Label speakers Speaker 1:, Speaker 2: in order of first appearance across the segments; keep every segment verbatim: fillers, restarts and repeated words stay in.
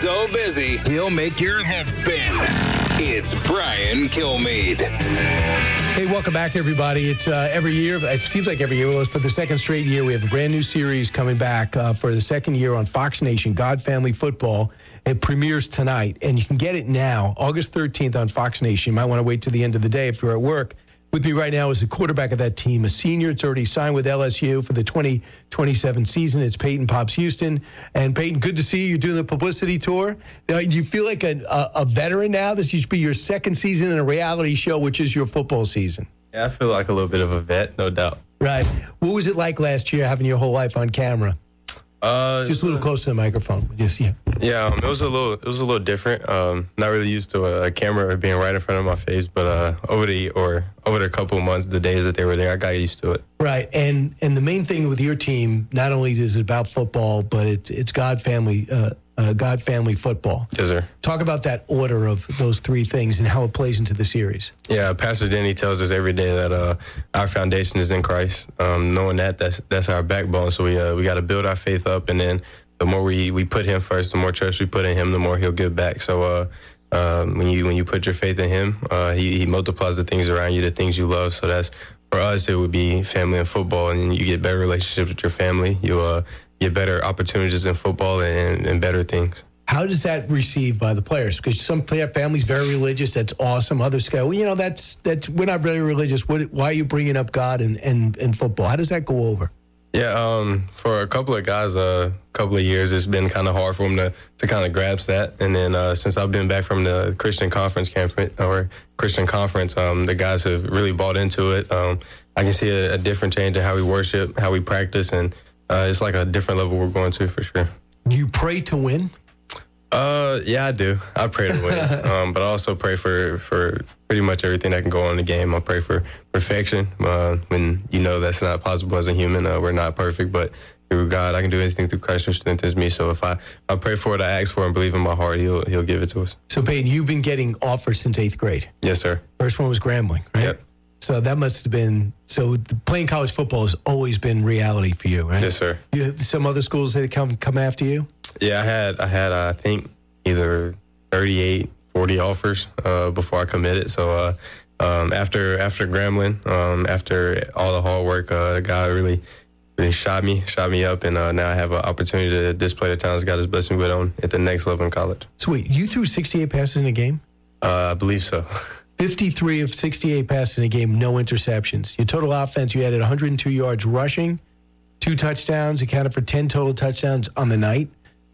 Speaker 1: so busy, he'll make your head spin. It's Brian Kilmeade.
Speaker 2: Hey, welcome back, everybody. It's uh, every year, it seems like every year, well, it's for the second straight year, we have a brand new series coming back uh, for the second year on Fox Nation, God Family Football. It premieres tonight, and you can get it now, August thirteenth on Fox Nation. You might want to wait till the end of the day if you're at work. With me right now is the quarterback of that team, a senior. It's already signed with L S U for the twenty twenty-seven season. It's Peyton Pops Houston. And Peyton, good to see you. You're doing the publicity tour. Now, do you feel like a, a, a veteran now? This used to be your second season in a reality show, which is your football season.
Speaker 3: Yeah, I feel like a little bit of a vet, no doubt.
Speaker 2: Right. What was it like last year having your whole life on camera?
Speaker 3: Uh,
Speaker 2: Just a little close to the microphone. Just yeah.
Speaker 3: Yeah, um, it was a little, it was a little different. Um, not really used to a, a camera being right in front of my face, but uh, over the or over the couple of months, the days that they were there, I got used to it.
Speaker 2: Right, and and the main thing with your team, not only is it about football, but it's it's God family, uh, uh, God family football.
Speaker 3: Yes, sir.
Speaker 2: Talk about that order of those three things and how it plays into the series.
Speaker 3: Yeah, Pastor Denny tells us every day that uh, our foundation is in Christ. Um, knowing that, that's that's our backbone. So we uh, we got to build our faith up, and then the more we, we put him first, the more trust we put in him, the more he'll give back. So uh, uh, when you when you put your faith in him, uh, he, he multiplies the things around you, the things you love. So that's, for us, it would be family and football, and you get better relationships with your family. You uh, get better opportunities in football and, and better things.
Speaker 2: How does that received by the players? Because some player families very religious. That's awesome. Others go, well, you know, that's that's we're not really religious. What, why are you bringing up God and, and, and football? How does that go over?
Speaker 3: Yeah, um, for a couple of guys, a uh, couple of years, it's been kind of hard for them to, to kind of grasp that. And then uh, since I've been back from the Christian Conference conference or Christian Conference, um, the guys have really bought into it. Um, I can see a, a different change in how we worship, how we practice, and uh, it's like a different level we're going to for sure.
Speaker 2: Do you pray to win?
Speaker 3: Uh, yeah, I do. I pray to win, um, but I also pray for, for pretty much everything that can go on in the game. I pray for perfection. Uh, when you know that's not possible as a human, uh, we're not perfect, but through God, I can do anything through Christ who strengthens me. So if I, I pray for it, I ask for it, and believe in my heart, He'll He'll give it to us.
Speaker 2: So Peyton, you've been getting offers since eighth grade.
Speaker 3: Yes, sir.
Speaker 2: First one was Grambling, right?
Speaker 3: Yep.
Speaker 2: So that must have been, so the, playing college football has always been reality for you, right?
Speaker 3: Yes, sir.
Speaker 2: You have some other schools that come come after you?
Speaker 3: Yeah, I had, I had, uh, I think, either thirty-eight, forty offers uh, before I committed. So uh, um, after after Grambling, um, after all the hard work, uh, God really, really shot me, shot me up, and uh, now I have an opportunity to display the talents God has blessed me with on at the next level in college.
Speaker 2: So wait, you threw sixty-eight passes in a game?
Speaker 3: Uh, I believe so.
Speaker 2: fifty-three of sixty-eight passes in a game, no interceptions. Your total offense, you added one hundred two yards rushing, two touchdowns, accounted for ten total touchdowns on the night.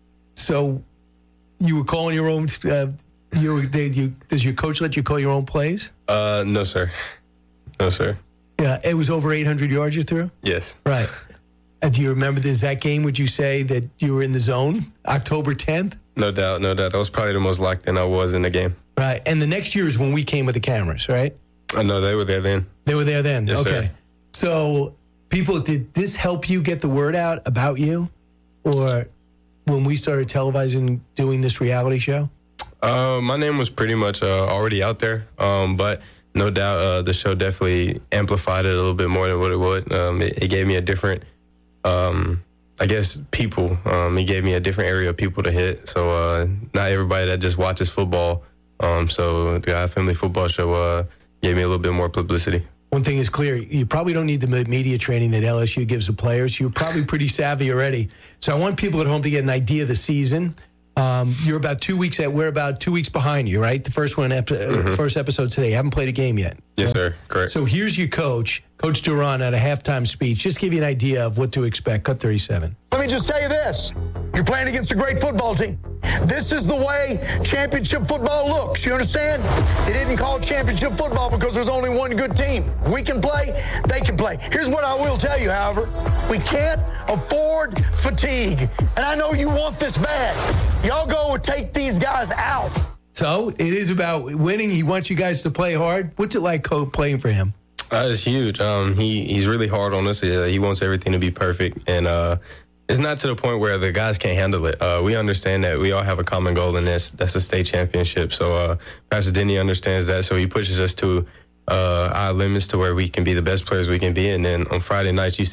Speaker 2: So you were calling your own, uh, you, were, they, you does your coach let you call your own plays?
Speaker 3: Uh, no, sir. No, sir.
Speaker 2: Yeah, it was over eight hundred yards you threw?
Speaker 3: Yes.
Speaker 2: Right. Uh, do you remember this, that game, would you say that you were in the zone, October tenth?
Speaker 3: No doubt, no doubt. That was probably the most locked in I was in the game.
Speaker 2: Right, and the next year is when we came with the cameras, right?
Speaker 3: I know they were there then.
Speaker 2: They were there then?
Speaker 3: Yes,
Speaker 2: okay.
Speaker 3: sir.
Speaker 2: So, people, did this help you get the word out about you? Or when we started televising, doing this reality show?
Speaker 3: Uh, my name was pretty much uh, already out there, um, but no doubt uh, the show definitely amplified it a little bit more than what it would. Um, it, it gave me a different, um, I guess, people. Um, it gave me a different area of people to hit. So uh, not everybody that just watches football. Um, so the God Family Football Show uh, gave me a little bit more publicity.
Speaker 2: One thing is clear, you probably don't need the media training that L S U gives the players. You're probably pretty savvy already. So I want people at home to get an idea of the season. Um, you're about two weeks at, we're about two weeks behind you, right? The first one, epi- mm-hmm. first episode today. You haven't played a game yet.
Speaker 3: Yes, sir. Correct.
Speaker 2: So here's your coach, Coach Duran, at a halftime speech. Just give you an idea of what to expect. Cut thirty-seven.
Speaker 4: Let me just tell you this. You're playing against a great football team. This is the way championship football looks. You understand? They didn't call it championship football because there's only one good team. We can play, they can play. Here's what I will tell you, however. We can't afford fatigue. And I know you want this bad. Y'all go and take these guys out.
Speaker 2: So it is about winning. He wants you guys to play hard. What's it like co- playing for him?
Speaker 3: Uh, it's huge. Um, he he's really hard on us. Uh, he wants everything to be perfect, and uh, it's not to the point where the guys can't handle it. Uh, we understand that we all have a common goal, and that's that's a state championship. So uh, Pastor Denny understands that, so he pushes us to uh, our limits to where we can be the best players we can be. And then on Friday nights, you see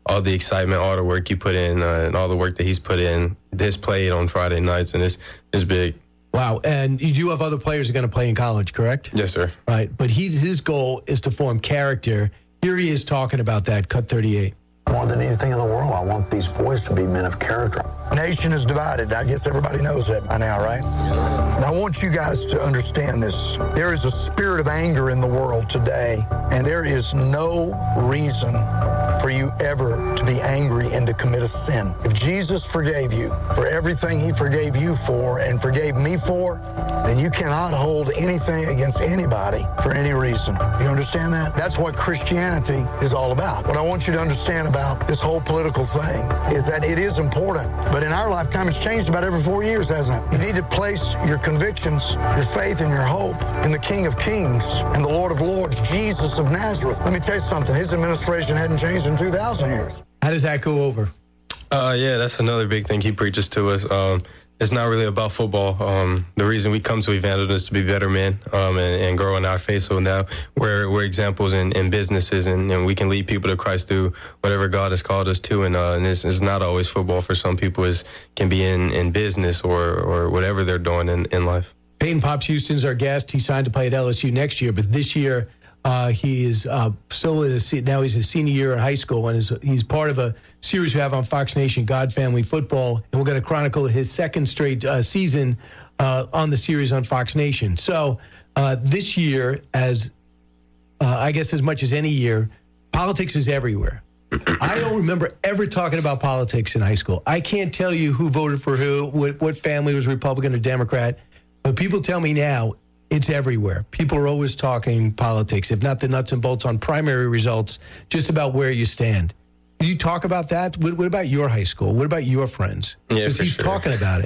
Speaker 3: all the excitement, all the work you put in, uh, and all the work that he's put in. This played on Friday nights, and it's it's big.
Speaker 2: Wow. And you do have other players who are going to play in college, correct?
Speaker 3: Yes, sir.
Speaker 2: Right. But he's, his goal is to form character. Here he is talking about that, cut thirty-eight.
Speaker 5: More than anything in the world, I want these boys to be men of character.
Speaker 4: Nation is divided. I guess everybody knows that by now, right? And I want you guys to understand this. There is a spirit of anger in the world today, and there is no reason for you ever to be angry and to commit a sin. If Jesus forgave you for everything he forgave you for and forgave me for, then you cannot hold anything against anybody for any reason. You understand that? That's what Christianity is all about. What I want you to understand about this whole political thing is that it is important, but in our lifetime, it's changed about every four years, hasn't it? You need to place your convictions, your faith, and your hope in the King of Kings and the Lord of Lords, Jesus of Nazareth. Let me tell you something. His administration hadn't changed in two thousand years.
Speaker 2: How does that go over?
Speaker 3: Uh, yeah, that's another big thing he preaches to us. Um, it's not really about football. Um, the reason we come to Evangelism is to be better men um, and, and grow in our faith. So now we're, we're examples in, in businesses, and, and we can lead people to Christ through whatever God has called us to. And, uh, and it's, it's not always football. For some people, it can be in, in business or, or whatever they're doing in, in life. Peyton
Speaker 2: Pops Houston's our guest. He signed to play at L S U next year, but this year uh, he is uh, still in a, now he's a senior year in high school, and is, he's part of a series we have on Fox Nation, God Family Football, and we're going to chronicle his second straight uh, season uh, on the series on Fox Nation. So uh, this year, as uh, I guess as much as any year, politics is everywhere. I don't remember ever talking about politics in high school. I can't tell you who voted for who, what, what family was Republican or Democrat, but people tell me now it's everywhere. People are always talking politics, if not the nuts and bolts on primary results, just about where you stand. Do you talk about that? What, what about your high school? What about your friends?
Speaker 3: Yeah,
Speaker 2: because he's
Speaker 3: sure.
Speaker 2: talking about it.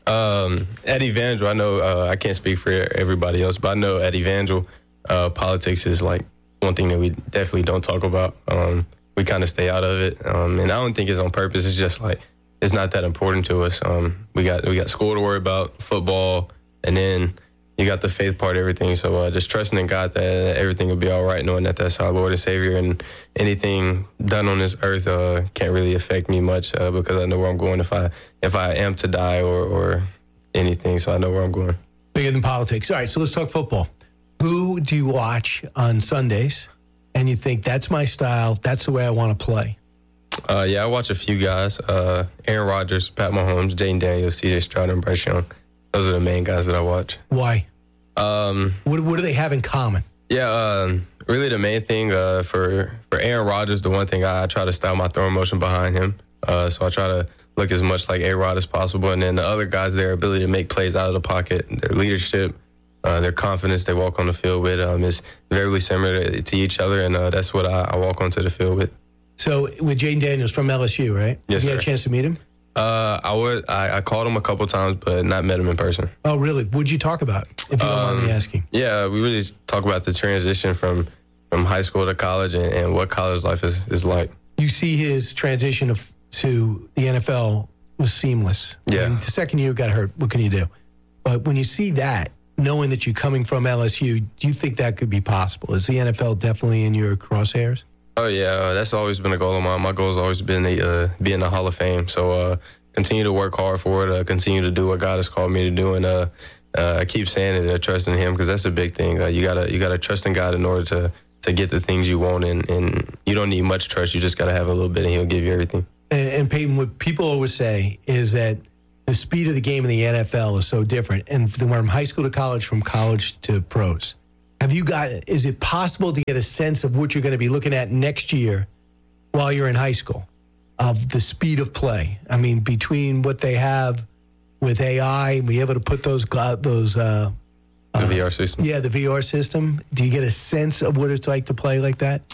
Speaker 3: Um, at Evangel, I know uh, I can't speak for everybody else, but I know at Evangel, uh, politics is like one thing that we definitely don't talk about. Um, we kind of stay out of it, um, and I don't think it's on purpose. It's just like it's not that important to us. Um, we got we got school to worry about, football, and then you got the faith part of everything. So uh, just trusting in God that everything will be all right, knowing that that's our Lord and Savior, and anything done on this earth uh, can't really affect me much uh, because I know where I'm going if I if I am to die or, or anything. So I know where I'm going.
Speaker 2: Bigger than politics. All right, so let's talk football. Who do you watch on Sundays and you think that's my style, that's the way I want to play?
Speaker 3: Uh, yeah, I watch a few guys. Uh, Aaron Rodgers, Pat Mahomes, Jaden Daniels, C J Stroud, and Bryce Young. Those are the main guys that I watch.
Speaker 2: Why?
Speaker 3: Um,
Speaker 2: what, what do they have in common?
Speaker 3: Yeah, um, really the main thing uh, for for Aaron Rodgers, the one thing I, I try to style my throwing motion behind him. Uh, so I try to look as much like A-Rod as possible. And then the other guys, their ability to make plays out of the pocket, their leadership, uh, their confidence they walk on the field with um, is very similar to, to each other. And uh, that's what I, I walk onto the field with.
Speaker 2: So with Jaden Daniels from L S U, right?
Speaker 3: Yes,
Speaker 2: you
Speaker 3: sir.
Speaker 2: had a chance to meet him?
Speaker 3: Uh, I would. I, I called him a couple times, but not met him in person.
Speaker 2: Oh, really? What'd you talk about, if you don't
Speaker 3: um,
Speaker 2: mind me asking?
Speaker 3: Yeah, we really talk about the transition from, from high school to college and, and what college life is, is like.
Speaker 2: You see his transition of, to the N F L was seamless.
Speaker 3: Yeah.
Speaker 2: I mean, the second year got hurt. What can you do? But when you see that, knowing that you're coming from L S U, do you think that could be possible? Is the N F L definitely in your crosshairs?
Speaker 3: Oh, yeah. Uh, that's always been a goal of mine. My goal has always been to uh, be in the Hall of Fame. So uh, continue to work hard for it, uh, continue to do what God has called me to do. And uh, uh, I keep saying it, uh, trust in him, because that's a big thing. Uh, you got you gotta trust in God in order to, to get the things you want. And, and you don't need much trust. You just got to have a little bit, and he'll give you everything.
Speaker 2: And, and Peyton, what people always say is that the speed of the game in the N F L is so different. And from high school to college, from college to pros. Have you got, is it possible to get a sense of what you're going to be looking at next year while you're in high school, of the speed of play? I mean, between what they have with A I and be able to put those, those uh,
Speaker 3: The
Speaker 2: uh,
Speaker 3: V R system?
Speaker 2: Yeah, the V R system. Do you get a sense of what it's like to play like that?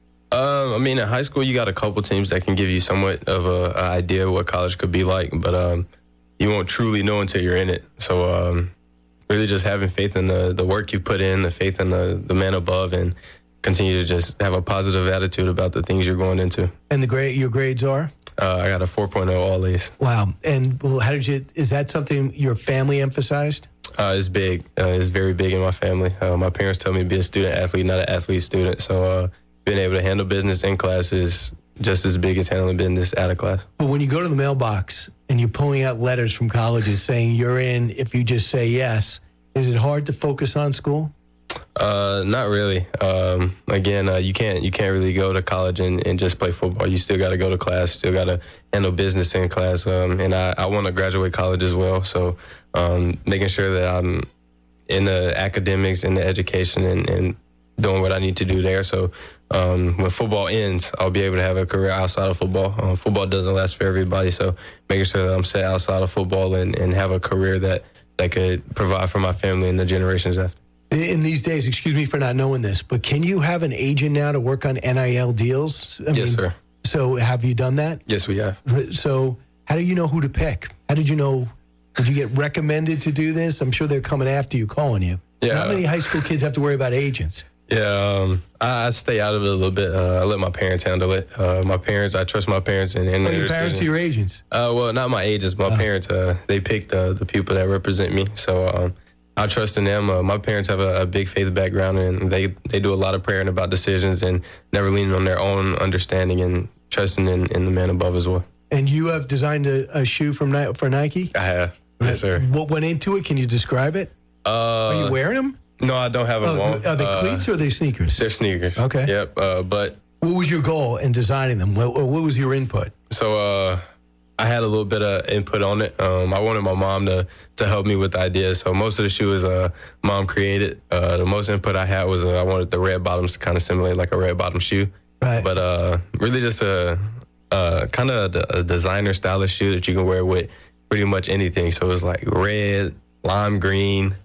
Speaker 3: Um, I mean, in high school, you got a couple teams that can give you somewhat of a, a idea of what college could be like, but um, you won't truly know until you're in it. So um, really just having faith in the, the work you put in, the faith in the, the man above, and continue to just have a positive attitude about the things you're going into.
Speaker 2: And the grade, your grades are?
Speaker 3: Uh, I got a four point oh all A's.
Speaker 2: Wow. And well, how did you, is that something your family emphasized?
Speaker 3: Uh, it's big. Uh, it's very big in my family. Uh, my parents tell me to be a student athlete, not an athlete student. So uh, being able to handle business in class is just as big as handling business out of class.
Speaker 2: But when you go to the mailbox and you're pulling out letters from colleges saying you're in if you just say yes, is it hard to focus on school?
Speaker 3: Uh, not really. Um, again, uh, you can't you can't really go to college and, and just play football. You still got to go to class. Still got to handle business in class. Um, and I, I want to graduate college as well. So um, making sure that I'm in the academics and the education and, and doing what I need to do there. So um, when football ends, I'll be able to have a career outside of football. Um, football doesn't last for everybody. So making sure that I'm set outside of football and, and have a career that, that could provide for my family and the generations after.
Speaker 2: In these days, excuse me for not knowing this, but can you have an agent now to work on N I L deals? I
Speaker 3: yes,
Speaker 2: mean,
Speaker 3: sir.
Speaker 2: So have you done that?
Speaker 3: Yes, we have.
Speaker 2: So how do you know who to pick? How did you know? Did you get recommended to do this? I'm sure they're coming after you, calling you.
Speaker 3: Yeah.
Speaker 2: How many high school kids have to worry about agents?
Speaker 3: Yeah, um, I, I stay out of it a little bit. Uh, I let my parents handle it. Uh, my parents, I trust my parents. And, and
Speaker 2: oh, your parents are your agents?
Speaker 3: Uh, well, not my agents. My oh. parents, uh, they pick the, the people that represent me. So um, I trust in them. Uh, my parents have a, a big faith background, and they, they do a lot of praying about decisions and never leaning on their own understanding and trusting in, in the man above as well.
Speaker 2: And you have designed a, a shoe from for Nike?
Speaker 3: I have. Yes, sir.
Speaker 2: What went into it? Can you describe it?
Speaker 3: Uh,
Speaker 2: are you wearing them?
Speaker 3: No, I don't have them
Speaker 2: oh,
Speaker 3: on.
Speaker 2: Are they
Speaker 3: uh,
Speaker 2: cleats or are they sneakers?
Speaker 3: They're sneakers.
Speaker 2: Okay.
Speaker 3: Yep. Uh, but
Speaker 2: what was your goal in designing them? What, what was your input?
Speaker 3: So uh, I had a little bit of input on it. Um, I wanted my mom to to help me with the idea. So most of the shoe is uh, mom created. Uh, the most input I had was uh, I wanted the red bottoms to kind of simulate like a red bottom shoe.
Speaker 2: Right.
Speaker 3: But uh, really just a, a kind of a designer stylish shoe that you can wear with pretty much anything. So it's like red, lime green,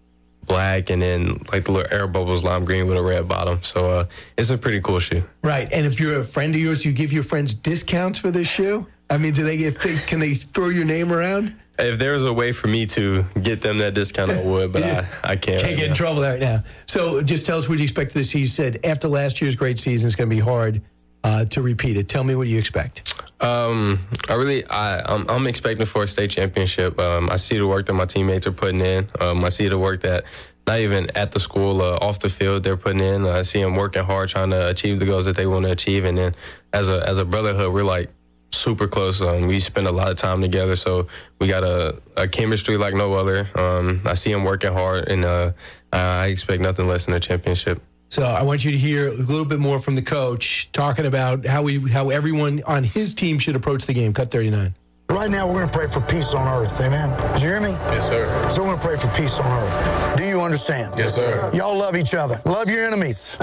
Speaker 3: black, and then like the little air bubbles lime green with a red bottom. So uh, it's a pretty cool shoe.
Speaker 2: Right. And if you're a friend of yours, you give your friends discounts for this shoe? I mean, do they get? Can they throw your name around?
Speaker 3: If there was a way for me to get them that discount, I would, but yeah. I, I can't.
Speaker 2: Can't
Speaker 3: right
Speaker 2: get
Speaker 3: now.
Speaker 2: in trouble right now. So just tell us what you expect this season. You said after last year's great season, it's going to be hard uh, to repeat it. Tell me what you expect.
Speaker 3: Um, I really, I, I'm, I'm expecting for a state championship. Um, I see the work that my teammates are putting in. Um, I see the work that not even at the school, uh, off the field, they're putting in. I see them working hard, trying to achieve the goals that they want to achieve. And then as a as a brotherhood, we're like super close. Um, we spend a lot of time together, so we got a, a chemistry like no other. Um, I see them working hard, and uh, I expect nothing less than a championship.
Speaker 2: So I want you to hear a little bit more from the coach talking about how we how everyone on his team should approach the game. Cut thirty-nine.
Speaker 5: Right now, we're going to pray for peace on earth. Amen. Did you hear me?
Speaker 6: Yes, sir.
Speaker 5: So we're going to pray for peace on earth. Do you understand?
Speaker 6: Yes, sir.
Speaker 5: Y'all love each other. Love your enemies.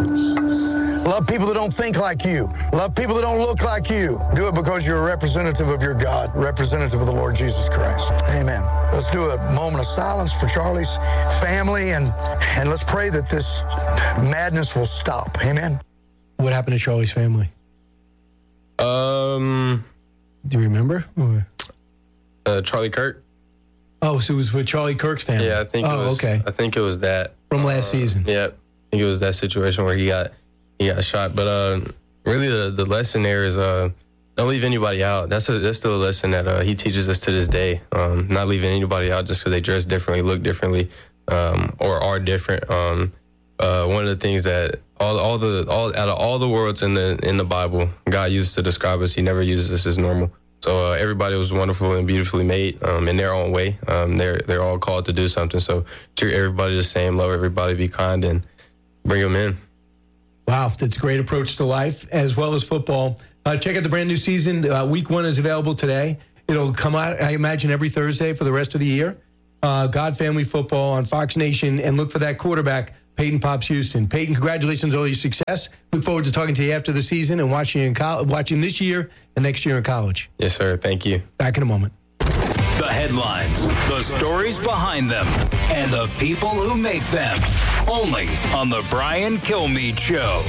Speaker 5: Love people that don't think like you. Love people that don't look like you. Do it because you're a representative of your God, representative of the Lord Jesus Christ. Amen. Let's do a moment of silence for Charlie's family, and, and let's pray that this madness will stop. Amen.
Speaker 2: What happened to Charlie's family?
Speaker 3: Um,
Speaker 2: Do you remember? Or?
Speaker 3: uh, Charlie Kirk.
Speaker 2: Oh, so it was for Charlie Kirk's family.
Speaker 3: Yeah, I think.
Speaker 2: Oh,
Speaker 3: it was,
Speaker 2: okay.
Speaker 3: I think it was that
Speaker 2: From last
Speaker 3: uh,
Speaker 2: season.
Speaker 3: Yeah, I think it was that situation where he got he got shot. But uh, really, the, the lesson there is uh, don't leave anybody out. That's a, that's still a lesson that uh, he teaches us to this day. Um, not leaving anybody out just because they dress differently, look differently, um, or are different. Um, uh, one of the things that all all the all out of all the words in the in the Bible, God uses to describe us, He never uses us as normal. So uh, everybody was wonderful and beautifully made um, in their own way. Um, they're they're all called to do something. So treat everybody the same, love everybody, be kind, and bring them in.
Speaker 2: Wow, that's a great approach to life as well as football. Uh, check out the brand new season. Uh, week one is available today. It'll come out, I imagine, every Thursday for the rest of the year. Uh, God Family Football on Fox Nation, and look for that quarterback, Peyton Pops Houston. Peyton, congratulations on all your success. Look forward to talking to you after the season and watching you in co- watching this year and next year in college.
Speaker 3: Yes, sir. Thank you.
Speaker 2: Back in a moment.
Speaker 1: The headlines, the stories behind them, and the people who make them. Only on the Brian Kilmeade Show.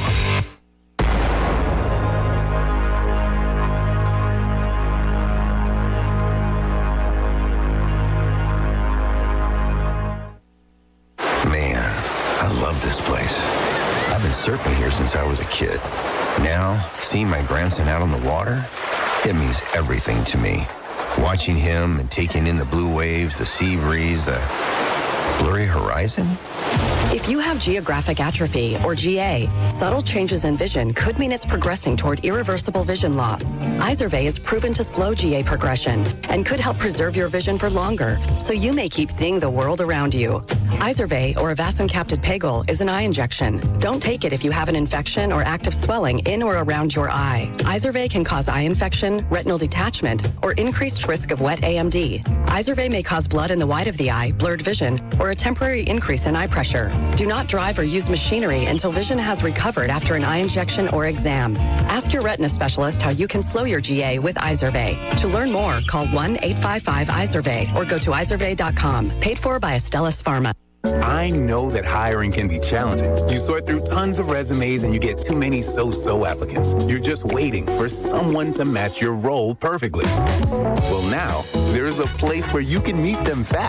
Speaker 7: Man, I love this place. I've been surfing here since I was a kid. Now, seeing my grandson out on the water, it means everything to me. Watching him and taking in the blue waves, the sea breeze, the Blurry horizon?
Speaker 6: If you have geographic atrophy, or G A, subtle changes in vision could mean it's progressing toward irreversible vision loss. Izervay is proven to slow G A progression and could help preserve your vision for longer, so you may keep seeing the world around you. Izervay, or avacincaptad pegol, is an eye injection. Don't take it if you have an infection or active swelling in or around your eye. Izervay can cause eye infection, retinal detachment, or increased risk of wet A M D. Izervay may cause blood in the white of the eye, blurred vision, or a temporary increase in eye pressure. Do not drive or use machinery until vision has recovered after an eye injection or exam. Ask your retina specialist how you can slow your G A with Izervay. To learn more, call one eight five five Izervay or go to izervay dot com. Paid for by Astellas Pharma.
Speaker 8: I know that hiring can be challenging. You sort through tons of resumes and you get too many so-so applicants. You're just waiting for someone to match your role perfectly. Well, now, there's a place where you can meet them fast.